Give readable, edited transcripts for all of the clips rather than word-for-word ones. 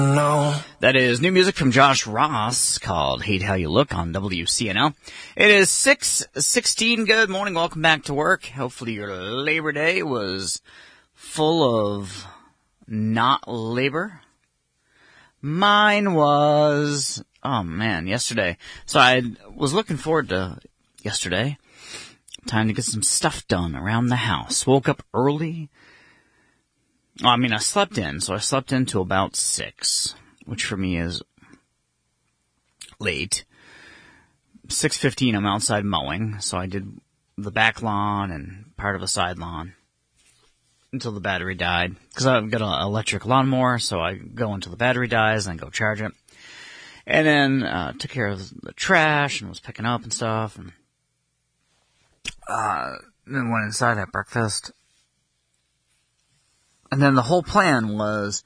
No. That is new music from Josh Ross called Hate How You Look on WCNL. It is 6:16. Good morning. Welcome back to work. Hopefully your Labor Day was full of not labor. Mine was, yesterday. So I was looking forward to yesterday. Time to get some stuff done around the house. Woke up early. I slept in, so I slept in till about 6, which for me is late. 6:15, I'm outside mowing, so I did the back lawn and part of the side lawn until the battery died. Because I've got an electric lawnmower, so I go until the battery dies and go charge it. And then took care of the trash and was picking up and stuff. And then went inside, had breakfast. And then the whole plan was,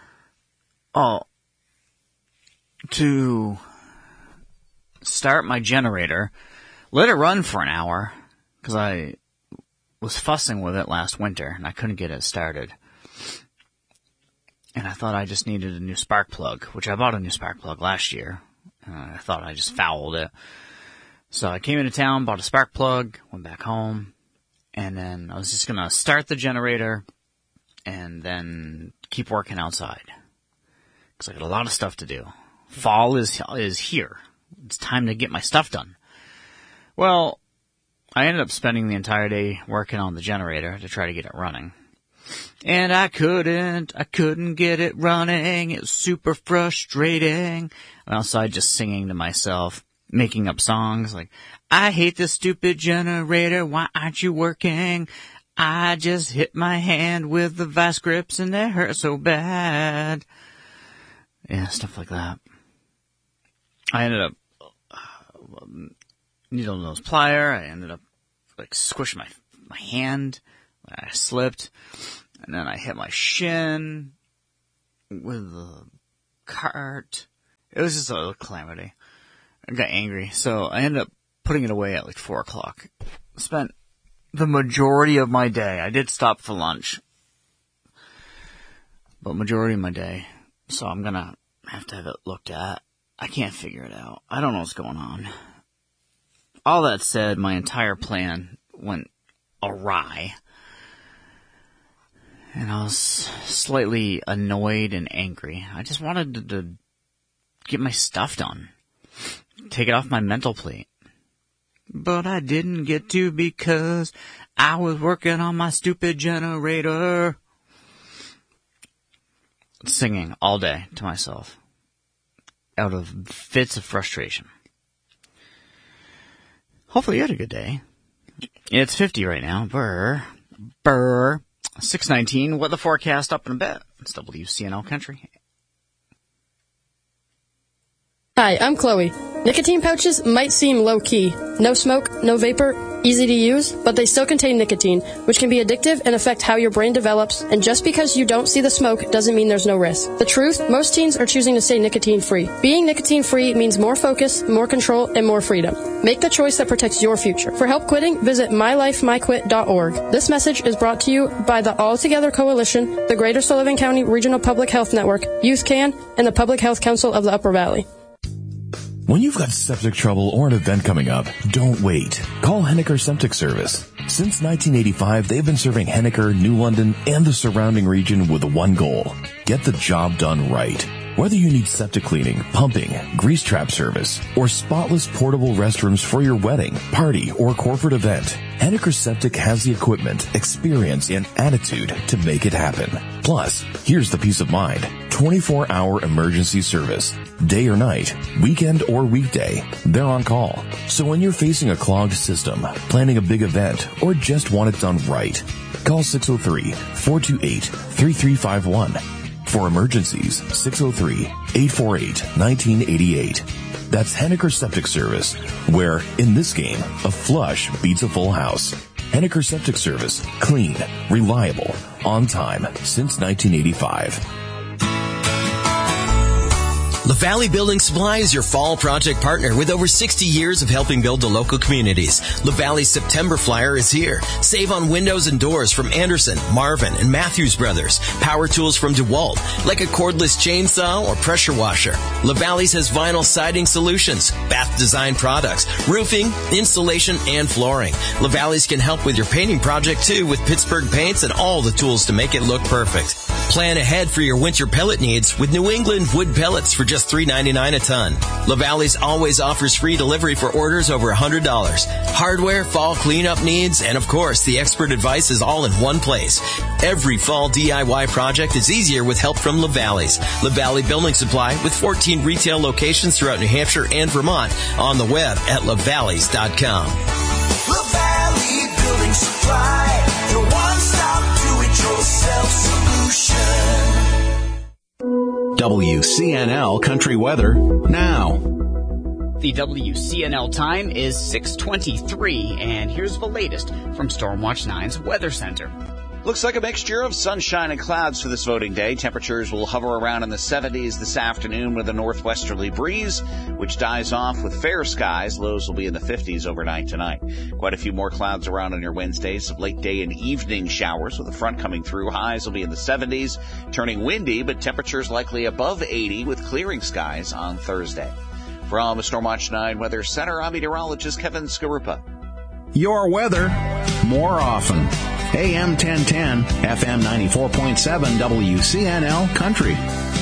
to start my generator, let it run for an hour, because I was fussing with it last winter, and I couldn't get it started. And I thought I just needed a new spark plug, which I bought a new spark plug last year. I thought I just fouled it. So I came into town, bought a spark plug, went back home, and then I was just going to start the generator and then keep working outside. Because I got a lot of stuff to do. Fall is here. It's time to get my stuff done. Well, I ended up spending the entire day working on the generator to try to get it running. And I couldn't get it running. It was super frustrating. I'm outside just singing to myself, making up songs like, I hate this stupid generator, why aren't you working? I just hit my hand with the vice grips and they hurt so bad. Yeah, stuff like that. I ended up, needle nose plier. I ended up squishing my hand. I slipped. And then I hit my shin with the cart. It was just a calamity. I got angry. So I ended up putting it away at 4 o'clock. Spent the majority of my day. I did stop for lunch. But majority of my day. So I'm gonna have to have it looked at. I can't figure it out. I don't know what's going on. All that said, my entire plan went awry. And I was slightly annoyed and angry. I just wanted to get my stuff done. Take it off my mental plate. But I didn't get to because I was working on my stupid generator. Singing all day to myself. Out of fits of frustration. Hopefully you had a good day. It's 50 right now. Brr. 6:19. Weather forecast up in a bit. It's WCNL Country. Hi, I'm Chloe. Nicotine pouches might seem low-key. No smoke, no vapor, easy to use, but they still contain nicotine, which can be addictive and affect how your brain develops, and just because you don't see the smoke doesn't mean there's no risk. The truth, most teens are choosing to stay nicotine-free. Being nicotine-free means more focus, more control, and more freedom. Make the choice that protects your future. For help quitting, visit mylifemyquit.org. This message is brought to you by the All Together Coalition, the Greater Sullivan County Regional Public Health Network, Youth Can, and the Public Health Council of the Upper Valley. When you've got septic trouble or an event coming up, don't wait. Call Henniker Septic Service. Since 1985, they've been serving Henniker, New London, and the surrounding region with one goal: get the job done right. Whether you need septic cleaning, pumping, grease trap service, or spotless portable restrooms for your wedding, party, or corporate event, Henniker Septic has the equipment, experience, and attitude to make it happen. Plus, here's the peace of mind: 24-hour emergency service. Day or night, weekend or weekday, they're on call. So when you're facing a clogged system, planning a big event, or just want it done right, call 603-428-3351. For emergencies, 603-848-1988. That's Henniker Septic Service, where, in this game, a flush beats a full house. Henniker Septic Service. Clean, reliable, on time, since 1985. LaValley Building Supply is your fall project partner with over 60 years of helping build the local communities. LaValley's September Flyer is here. Save on windows and doors from Anderson, Marvin, and Matthews Brothers. Power tools from DeWalt, like a cordless chainsaw or pressure washer. LaValley's has vinyl siding solutions, bath design products, roofing, insulation, and flooring. LaValley's can help with your painting project too with Pittsburgh paints and all the tools to make it look perfect. Plan ahead for your winter pellet needs with New England wood pellets for just $3.99 a ton. LaValley's always offers free delivery for orders over $100. Hardware, fall cleanup needs, and of course, the expert advice is all in one place. Every fall DIY project is easier with help from LaValley's. LaValley Building Supply with 14 retail locations throughout New Hampshire and Vermont. On the web at lavalleys.com. LaValley Building Supply, your one-stop do-it-yourself solution. WCNL Country Weather now. The WCNL time is 6:23, and here's the latest from Stormwatch 9's Weather Center. Looks like a mixture of sunshine and clouds for this voting day. Temperatures will hover around in the 70s this afternoon with a northwesterly breeze, which dies off with fair skies. Lows will be in the 50s overnight tonight. Quite a few more clouds around on your Wednesday. Some late day and evening showers with the front coming through. Highs will be in the 70s, turning windy, but temperatures likely above 80 with clearing skies on Thursday. From Stormwatch 9 Weather Center, I'm meteorologist Kevin Skarupa. Your weather more often. AM 1010, FM 94.7, WCNL Country.